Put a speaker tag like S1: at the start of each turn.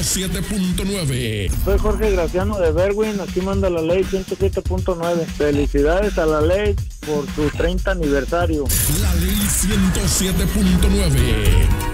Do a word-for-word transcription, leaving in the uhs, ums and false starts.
S1: siete punto nueve.
S2: Soy Jorge Graciano de Berwin, aquí manda la ley ciento siete punto nueve. Felicidades a la ley por su treinta aniversario.
S1: La ley ciento siete punto nueve.